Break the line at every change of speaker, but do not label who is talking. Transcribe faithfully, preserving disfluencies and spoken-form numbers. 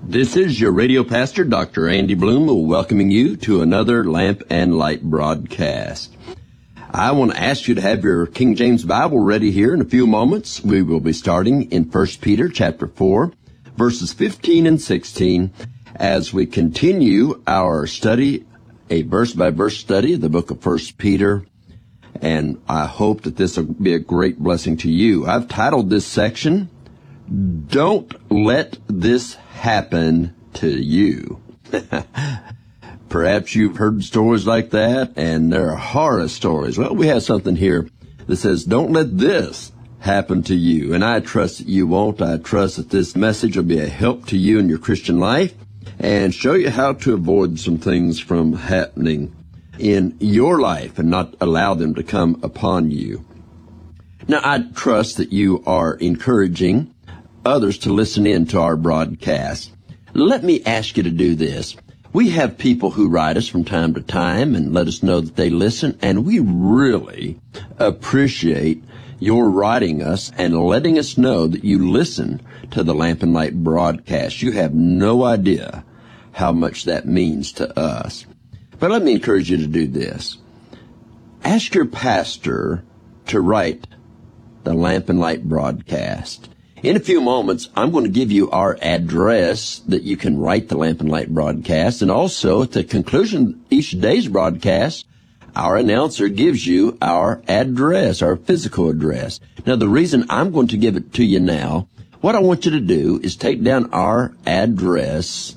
This is your radio pastor, Doctor Andy Bloom, welcoming you to another Lamp and Light broadcast. I want to ask you to have your King James Bible ready here in a few moments. We will be starting in First Peter chapter four, verses fifteen and sixteen, as we continue our study, a verse-by-verse study of the book of First Peter. And I hope that this will be a great blessing to you. I've titled this section, Don't Let This Happen to You. Perhaps you've heard stories like that, and they're horror stories. Well, we have something here that says, don't let this happen to you. And I trust that you won't. I trust that this message will be a help to you in your Christian life and show you how to avoid some things from happening in your life and not allow them to come upon you. Now, I trust that you are encouraging others to listen in to our broadcast. Let me ask you to do this. We have people who write us from time to time and let us know that they listen, and we really appreciate your writing us and letting us know that you listen to the Lamp and Light broadcast. You have no idea how much that means to us. But let me encourage you to do this. Ask your pastor to write the Lamp and Light broadcast. In a few moments, I'm going to give you our address that you can write the Lamp and Light broadcast. And also, at the conclusion of each day's broadcast, our announcer gives you our address, our physical address. Now, the reason I'm going to give it to you now, what I want you to do is take down our address